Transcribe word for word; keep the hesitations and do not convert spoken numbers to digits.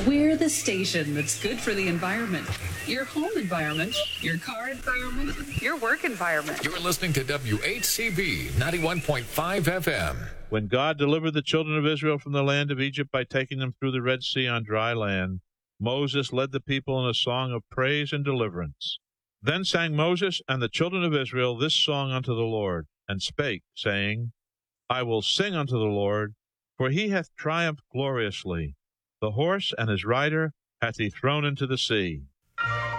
We're the station that's good for the environment. Your home environment, your car environment, your work environment. You're listening to W H C B ninety-one point five F M. When God delivered the children of Israel from the land of Egypt by taking them through the Red Sea on dry land, Moses led the people in a song of praise and deliverance. Then sang Moses and the children of Israel this song unto the Lord, and spake, saying, I will sing unto the Lord, for he hath triumphed gloriously. The horse and his rider hath he thrown into the sea.